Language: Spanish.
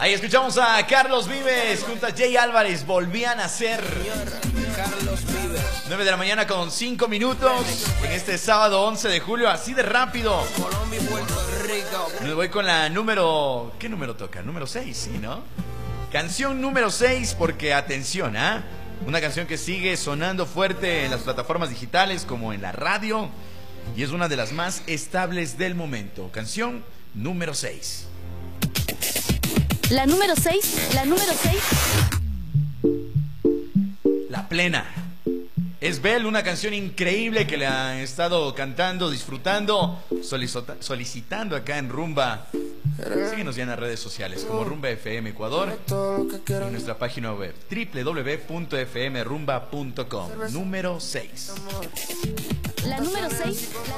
Ahí escuchamos a Carlos Vives junto a Jay Álvarez. Volvían a ser Carlos Vives. 9 de la mañana con 5 minutos en este sábado 11 de julio, así de rápido. Colombia y Puerto Rico. Me voy con la número... ¿Qué número toca? Número 6, sí, ¿no? Canción número 6 porque, atención, una canción que sigue sonando fuerte en las plataformas digitales como en la radio y es una de las más estables del momento. Canción número 6. La número 6, la número 6. La Plena. Es Bell, una canción increíble que le han estado cantando, disfrutando, solicitando acá en Rumba. Síguenos ya en las redes sociales como Rumba FM Ecuador y en nuestra página web www.fmrumba.com. Número 6. La número 6.